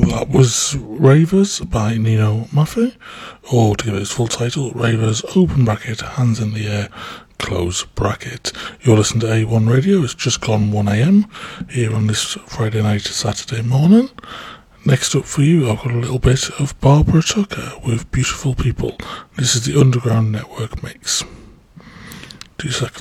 That was Ravers by Nino Maffei, or to give it its full title, Ravers, open bracket, hands in the air, close bracket. You're listening to A1 Radio. It's just gone 1am here on this Friday night to Saturday morning. Next up for you, I've got a little bit of Barbara Tucker with Beautiful People. This is the Underground Network mix. 2 seconds.